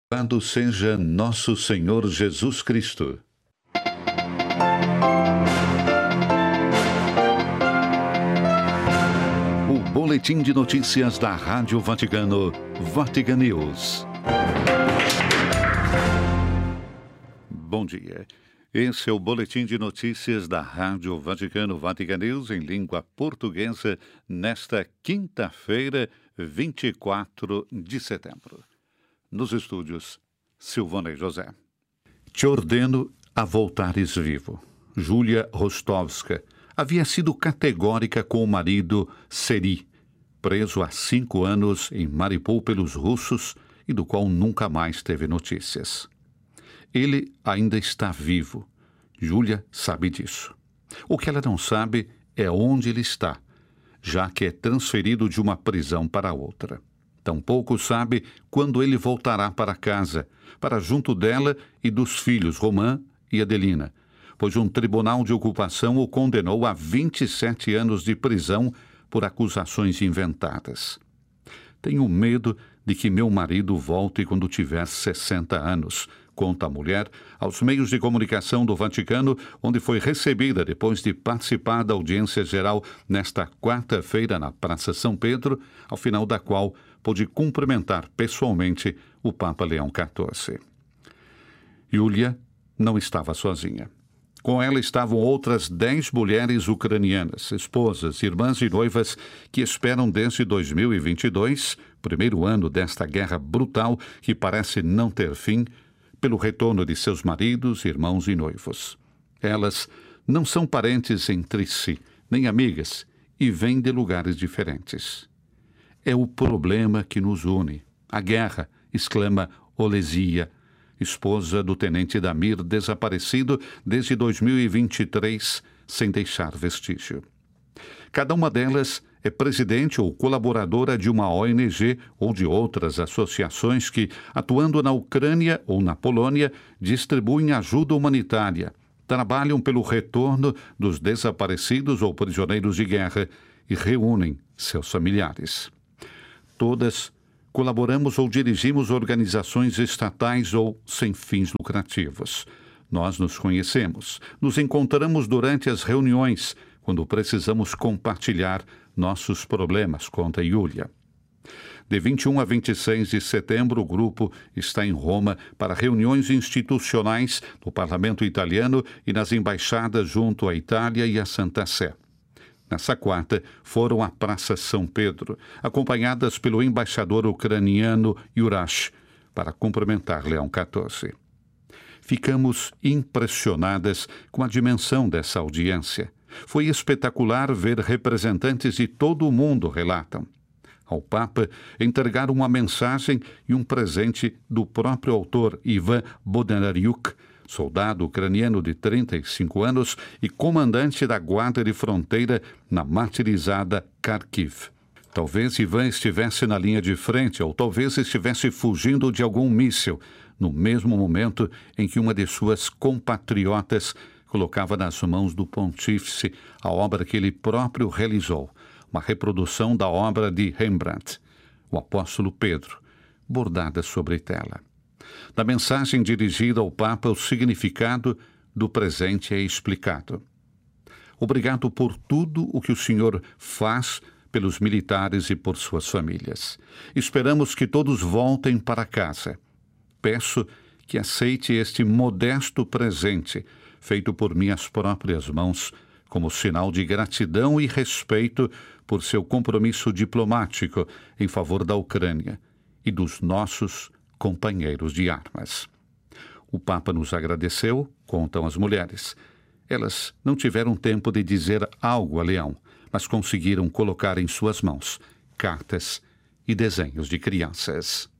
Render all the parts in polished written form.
Louvado seja nosso Senhor Jesus Cristo. O boletim de notícias da Rádio Vaticano, Vatican News. Bom dia. Esse é o boletim de notícias da Rádio Vaticano, Vatican News, em língua portuguesa, nesta quinta-feira, 24 de setembro. Nos estúdios, Silvana e José. Te ordeno a voltares vivo. Júlia Rostovska havia sido categórica com o marido Seri, preso há 5 anos em Mariupol pelos russos e do qual nunca mais teve notícias. Ele ainda está vivo. Júlia sabe disso. O que ela não sabe é onde ele está, já que é transferido de uma prisão para outra. Tampouco sabe quando ele voltará para casa, para junto dela e dos filhos Romã e Adelina, pois um tribunal de ocupação o condenou a 27 anos de prisão por acusações inventadas. Tenho medo de que meu marido volte quando tiver 60 anos, conta a mulher aos meios de comunicação do Vaticano, onde foi recebida depois de participar da audiência geral nesta quarta-feira na Praça São Pedro, ao final da qual pôde cumprimentar pessoalmente o Papa Leão XIV. Júlia não estava sozinha. Com ela estavam outras 10 mulheres ucranianas, esposas, irmãs e noivas, que esperam desde 2022, primeiro ano desta guerra brutal que parece não ter fim, pelo retorno de seus maridos, irmãos e noivos. Elas não são parentes entre si, nem amigas, e vêm de lugares diferentes. É o problema que nos une. A guerra, exclama Olesia, esposa do tenente Damir, desaparecido desde 2023, sem deixar vestígio. Cada uma delas é presidente ou colaboradora de uma ONG ou de outras associações que, atuando na Ucrânia ou na Polônia, distribuem ajuda humanitária, trabalham pelo retorno dos desaparecidos ou prisioneiros de guerra e reúnem seus familiares. Todas colaboramos ou dirigimos organizações estatais ou sem fins lucrativos. Nós nos conhecemos, nos encontramos durante as reuniões, quando precisamos compartilhar nossos problemas, conta Júlia. De 21 a 26 de setembro, o grupo está em Roma para reuniões institucionais no Parlamento italiano e nas embaixadas junto à Itália e à Santa Sé. Nessa quarta, foram à Praça São Pedro, acompanhadas pelo embaixador ucraniano Jurash, para cumprimentar Leão XIV. Ficamos impressionadas com a dimensão dessa audiência. Foi espetacular ver representantes de todo o mundo, relatam. Ao Papa, entregaram uma mensagem e um presente do próprio autor Ivan Bodnariuk, soldado ucraniano de 35 anos e comandante da Guarda de Fronteira na martirizada Kharkiv. Talvez Ivan estivesse na linha de frente ou talvez estivesse fugindo de algum míssil, no mesmo momento em que uma de suas compatriotas colocava nas mãos do pontífice a obra que ele próprio realizou, uma reprodução da obra de Rembrandt, o apóstolo Pedro, bordada sobre tela. Na mensagem dirigida ao Papa, o significado do presente é explicado. Obrigado por tudo o que o Senhor faz pelos militares e por suas famílias. Esperamos que todos voltem para casa. Peço que aceite este modesto presente, feito por minhas próprias mãos, como sinal de gratidão e respeito por seu compromisso diplomático em favor da Ucrânia e dos nossos companheiros de armas. O Papa nos agradeceu, contam as mulheres. Elas não tiveram tempo de dizer algo a Leão, mas conseguiram colocar em suas mãos cartas e desenhos de crianças.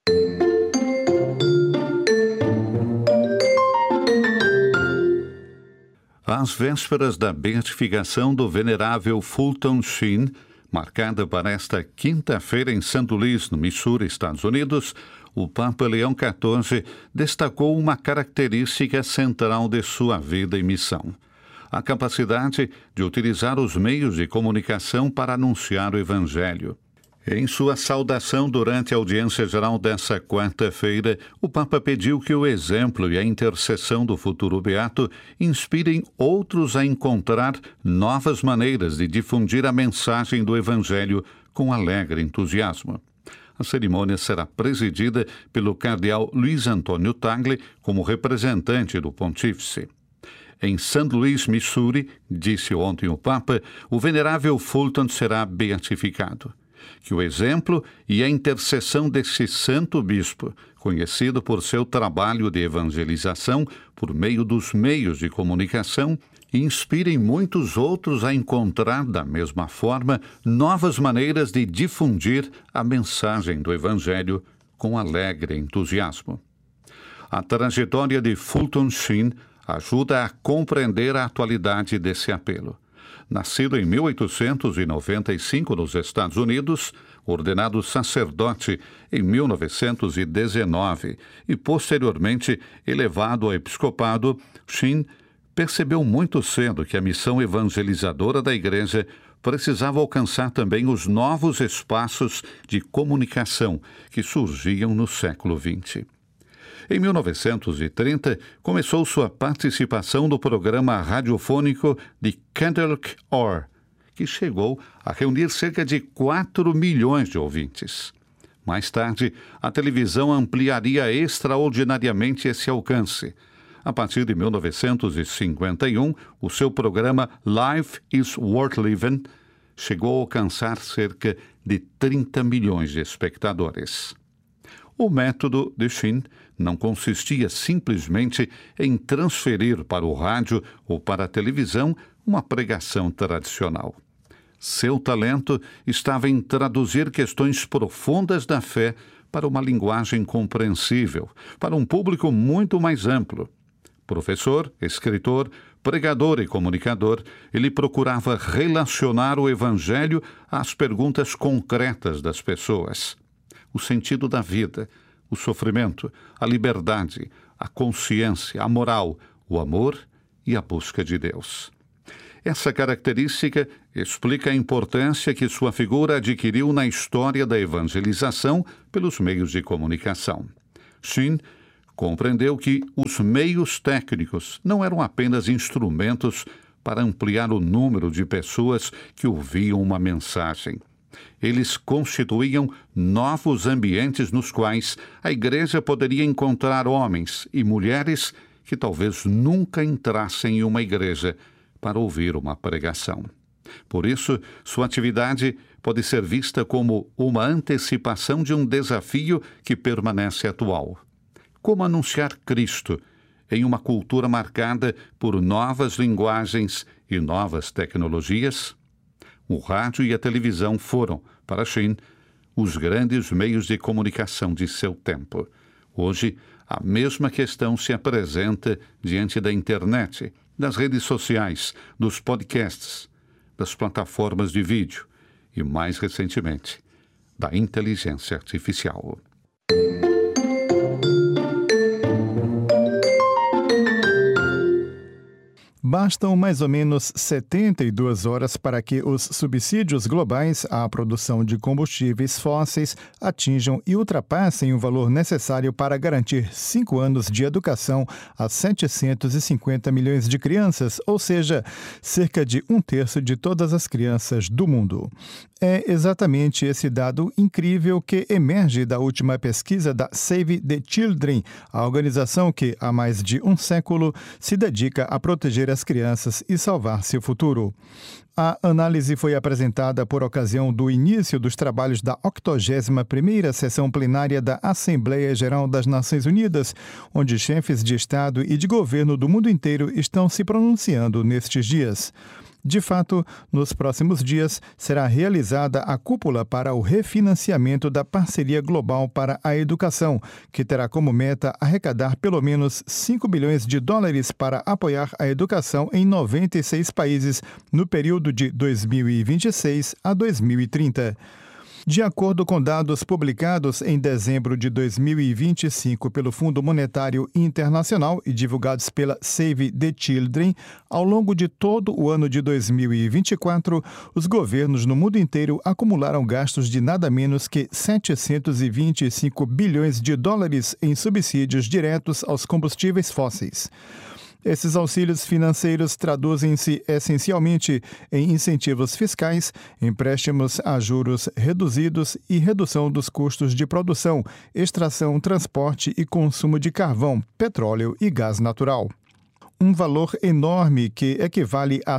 Às vésperas da beatificação do venerável Fulton Sheen, marcada para esta quinta-feira em St. Louis, no Missouri, Estados Unidos, o Papa Leão XIV destacou uma característica central de sua vida e missão: a capacidade de utilizar os meios de comunicação para anunciar o Evangelho. Em sua saudação durante a audiência geral desta quarta-feira, o Papa pediu que o exemplo e a intercessão do futuro beato inspirem outros a encontrar novas maneiras de difundir a mensagem do Evangelho com alegre entusiasmo. A cerimônia será presidida pelo cardeal Luiz Antônio Tagle como representante do pontífice. Em St. Louis, Missouri, disse ontem o Papa, o venerável Fulton será beatificado. Que o exemplo e a intercessão desse santo bispo, conhecido por seu trabalho de evangelização por meio dos meios de comunicação, inspirem muitos outros a encontrar, da mesma forma, novas maneiras de difundir a mensagem do Evangelho com alegre entusiasmo. A trajetória de Fulton Sheen ajuda a compreender a atualidade desse apelo. Nascido em 1895 nos Estados Unidos, ordenado sacerdote em 1919 e posteriormente elevado ao episcopado, Sheen percebeu muito cedo que a missão evangelizadora da Igreja precisava alcançar também os novos espaços de comunicação que surgiam no século XX. Em 1930, começou sua participação no programa radiofônico de Candlewick Orr, que chegou a reunir cerca de 4 milhões de ouvintes. Mais tarde, a televisão ampliaria extraordinariamente esse alcance. A partir de 1951, o seu programa Life is Worth Living chegou a alcançar cerca de 30 milhões de espectadores. O método de Sheen não consistia simplesmente em transferir para o rádio ou para a televisão uma pregação tradicional. Seu talento estava em traduzir questões profundas da fé para uma linguagem compreensível, para um público muito mais amplo. Professor, escritor, pregador e comunicador, ele procurava relacionar o Evangelho às perguntas concretas das pessoas. O sentido da vida, o sofrimento, a liberdade, a consciência, a moral, o amor e a busca de Deus. Essa característica explica a importância que sua figura adquiriu na história da evangelização pelos meios de comunicação. Sheen compreendeu que os meios técnicos não eram apenas instrumentos para ampliar o número de pessoas que ouviam uma mensagem. Eles constituíam novos ambientes nos quais a Igreja poderia encontrar homens e mulheres que talvez nunca entrassem em uma igreja para ouvir uma pregação. Por isso, sua atividade pode ser vista como uma antecipação de um desafio que permanece atual. Como anunciar Cristo em uma cultura marcada por novas linguagens e novas tecnologias? O rádio e a televisão foram, para Sheen, os grandes meios de comunicação de seu tempo. Hoje, a mesma questão se apresenta diante da internet, das redes sociais, dos podcasts, das plataformas de vídeo e, mais recentemente, da inteligência artificial. Bastam mais ou menos 72 horas para que os subsídios globais à produção de combustíveis fósseis atinjam e ultrapassem o valor necessário para garantir 5 anos de educação a 750 milhões de crianças, ou seja, cerca de 1/3 de todas as crianças do mundo. É exatamente esse dado incrível que emerge da última pesquisa da Save the Children, a organização que, há mais de um século, se dedica a proteger as crianças e salvar seu futuro. A análise foi apresentada por ocasião do início dos trabalhos da 81ª sessão plenária da Assembleia Geral das Nações Unidas, onde chefes de Estado e de governo do mundo inteiro estão se pronunciando nestes dias. De fato, nos próximos dias será realizada a cúpula para o refinanciamento da Parceria Global para a Educação, que terá como meta arrecadar pelo menos 5 bilhões de dólares para apoiar a educação em 96 países no período de 2026 a 2030. De acordo com dados publicados em dezembro de 2025 pelo Fundo Monetário Internacional e divulgados pela Save the Children, ao longo de todo o ano de 2024, os governos no mundo inteiro acumularam gastos de nada menos que 725 bilhões de dólares em subsídios diretos aos combustíveis fósseis. Esses auxílios financeiros traduzem-se essencialmente em incentivos fiscais, empréstimos a juros reduzidos e redução dos custos de produção, extração, transporte e consumo de carvão, petróleo e gás natural. Um valor enorme que equivale a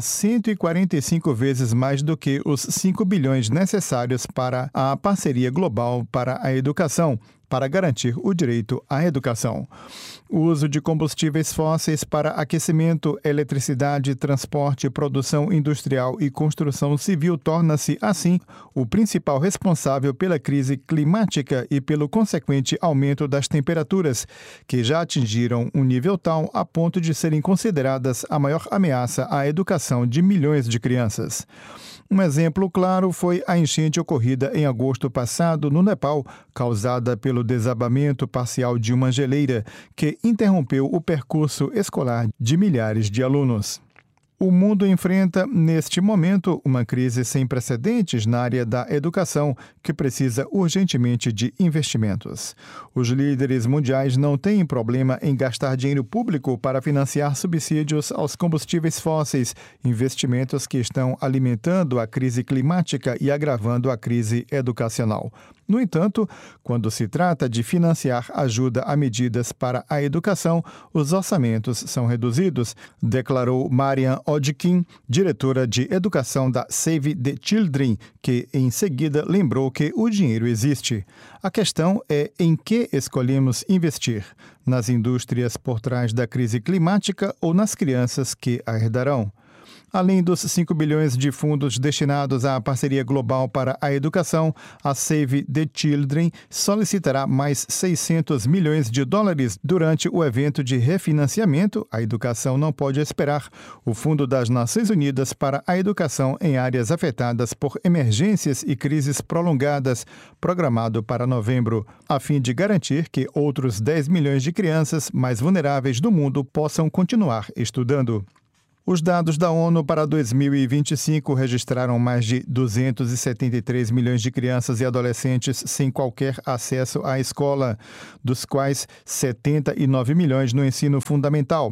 145 vezes mais do que os 5 bilhões necessários para a Parceria Global para a Educação, para garantir o direito à educação. O uso de combustíveis fósseis para aquecimento, eletricidade, transporte, produção industrial e construção civil torna-se, assim, o principal responsável pela crise climática e pelo consequente aumento das temperaturas, que já atingiram um nível tal a ponto de serem consideradas a maior ameaça à educação de milhões de crianças. Um exemplo claro foi a enchente ocorrida em agosto passado no Nepal, causada pelo desabamento parcial de uma geleira que interrompeu o percurso escolar de milhares de alunos. O mundo enfrenta, neste momento, uma crise sem precedentes na área da educação, que precisa urgentemente de investimentos. Os líderes mundiais não têm problema em gastar dinheiro público para financiar subsídios aos combustíveis fósseis, investimentos que estão alimentando a crise climática e agravando a crise educacional. No entanto, quando se trata de financiar ajuda a medidas para a educação, os orçamentos são reduzidos, declarou Marian Odkin, diretora de educação da Save the Children, que em seguida lembrou que o dinheiro existe. A questão é em que escolhemos investir: nas indústrias por trás da crise climática ou nas crianças que a herdarão. Além dos 5 bilhões de fundos destinados à Parceria Global para a Educação, a Save the Children solicitará mais 600 milhões de dólares durante o evento de refinanciamento A Educação Não Pode Esperar, o Fundo das Nações Unidas para a Educação em áreas afetadas por emergências e crises prolongadas, programado para novembro, a fim de garantir que outros 10 milhões de crianças mais vulneráveis do mundo possam continuar estudando. Os dados da ONU para 2025 registraram mais de 273 milhões de crianças e adolescentes sem qualquer acesso à escola, dos quais 79 milhões no ensino fundamental,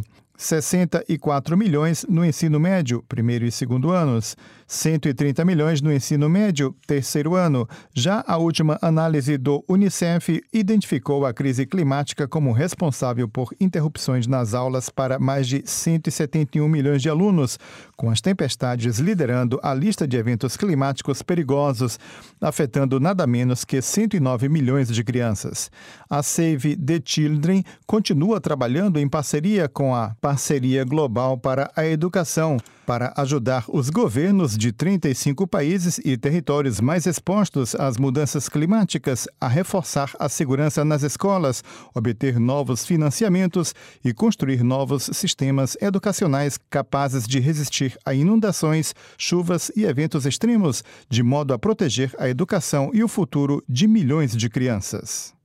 64 milhões no ensino médio, primeiro e segundo anos, 130 milhões no ensino médio, terceiro ano. Já a última análise do Unicef identificou a crise climática como responsável por interrupções nas aulas para mais de 171 milhões de alunos, com as tempestades liderando a lista de eventos climáticos perigosos, afetando nada menos que 109 milhões de crianças. A Save the Children continua trabalhando em parceria com a Parceria Global para a Educação, para ajudar os governos de 35 países e territórios mais expostos às mudanças climáticas a reforçar a segurança nas escolas, obter novos financiamentos e construir novos sistemas educacionais capazes de resistir a inundações, chuvas e eventos extremos, de modo a proteger a educação e o futuro de milhões de crianças.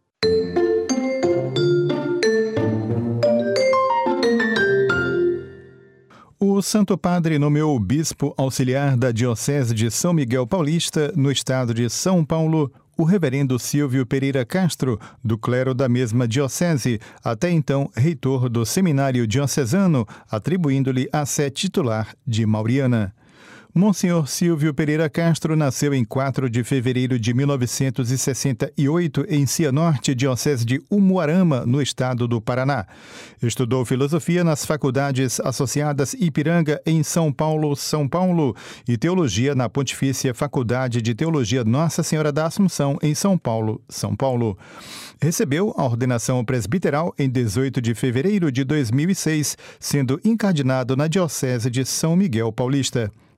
O Santo Padre nomeou o bispo auxiliar da Diocese de São Miguel Paulista, no estado de São Paulo, o reverendo Silvio Pereira Castro, do clero da mesma diocese, até então reitor do Seminário Diocesano, atribuindo-lhe a sé titular de Mauriana. Monsenhor Silvio Pereira Castro nasceu em 4 de fevereiro de 1968 em Cianorte, diocese de Umuarama, no estado do Paraná. Estudou filosofia nas faculdades associadas Ipiranga, em São Paulo, e teologia na Pontifícia Faculdade de Teologia Nossa Senhora da Assunção, em São Paulo. Recebeu a ordenação presbiteral em 18 de fevereiro de 2006, sendo incardinado na diocese de São Miguel Paulista.